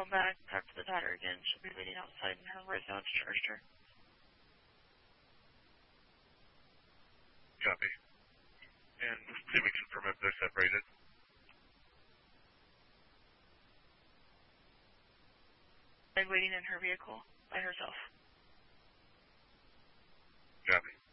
Come back, talk to the daughter again. She'll be waiting outside and her right now discharged her. Copy. And did we confirm if they're separated? I'm waiting in her vehicle by herself. Copy.